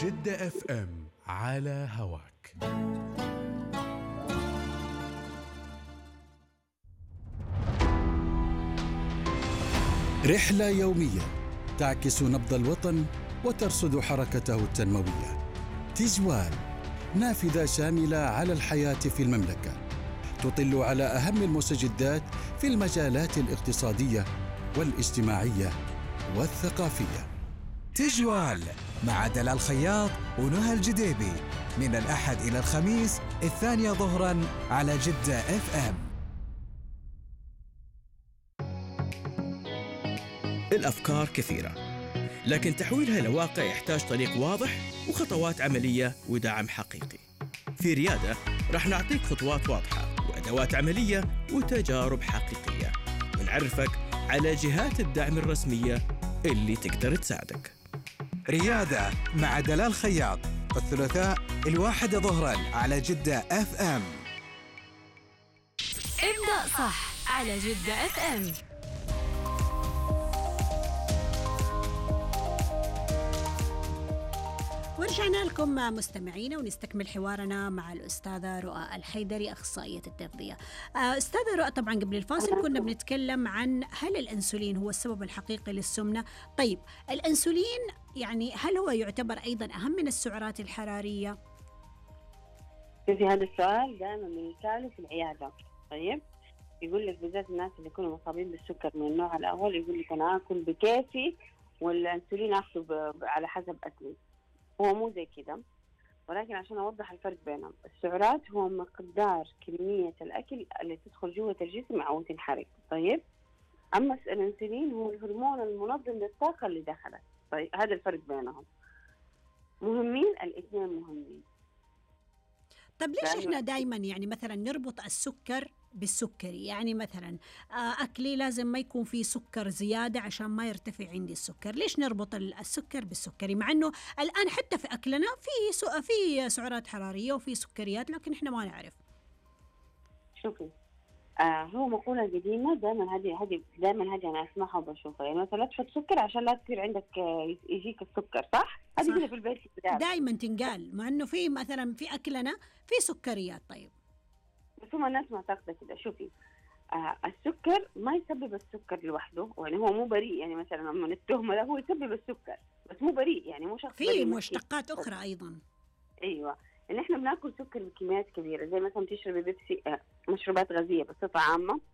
جدة اف ام على هواك. رحلة يومية تعكس نبض الوطن وترصد حركته التنموية. تجوال، نافذة شاملة على الحياة في المملكة، تطل على أهم المستجدات في المجالات الاقتصادية والاجتماعية والثقافية. تجوال مع دلال الخياط ونهى الجديبي من الأحد إلى الخميس 2 ظهراً على جدة اف ام. الأفكار كثيرة، لكن تحويلها إلى واقع يحتاج طريق واضح وخطوات عملية ودعم حقيقي. في ريادة رح نعطيك خطوات واضحة وأدوات عملية وتجارب حقيقية، ونعرفك على جهات الدعم الرسمية اللي تقدر تساعدك. ريادة مع دلال الخياط الثلاثاء 1 ظهراً على جدة اف ام. ابدأ صح على جدة اف ام. ورجعنا لكم مستمعينا ونستكمل حوارنا مع الأستاذة رؤى الحيدري أخصائية التغذية. أستاذة رؤى، طبعا قبل الفاصل كنا بنتكلم عن هل الأنسولين هو السبب الحقيقي للسمنة. طيب الأنسولين يعني هل هو يعتبر أيضا أهم من السعرات الحرارية؟ في هذا السؤال دائما بنسأله في العيادة. طيب يقول لك بالذات الناس اللي يكونوا مصابين بالسكر من النوع الأول، يقول لك أنا أكل بكيفي والأنسولين أخذه على حسب أكلي. هو مو زي كده، ولكن عشان أوضح الفرق بينهم، السعرات هو مقدار كمية الأكل اللي تدخل جوة الجسم أو تنحرق. طيب أما الأنسولين هو الهرمون المنظم للطاقة اللي دخلت. طيب هذا الفرق بينهم، مهمين الاثنين مهمين. طب ليش إحنا دايما يعني مثلا نربط السكر بالسكري؟ يعني مثلا أكلي لازم ما يكون فيه سكر زيادة عشان ما يرتفع عندي السكر. ليش نربط السكر بالسكري مع أنه الآن حتى في أكلنا في سعرات حرارية وفي سكريات لكن إحنا ما نعرف؟ شوفي، هو مقولة قديمة دائما هذه أنا أسمعها وبشوفها. يعني مثلا لا تحط سكر عشان لا تصير عندك يجيك السكر، صح؟ هذه كده في البيت دائما تنقال، مع أنه في مثلا في أكلنا في سكريات. طيب بس هم الناس معتقدة كده. شوفي، السكر ما يسبب السكر لوحده، يعني هو مو بريء. يعني مثلا من التهمة لا، هو يسبب السكر بس مو بريء، يعني مو شخص في مشتقات أخرى أيضا. أيوة، إن إحنا بناكل سكر بكميات كبيرة، زي مثلا تشربي بيبسي، مشروبات غازية بصفة عامة،